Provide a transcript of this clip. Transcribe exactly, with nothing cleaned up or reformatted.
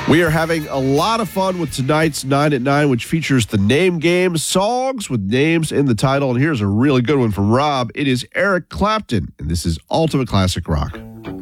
We are having a lot of fun with tonight's nine at nine, which features the name game, songs with names in the title. And here's a really good one from Rob. It is Eric Clapton, and this is Ultimate Classic Rock.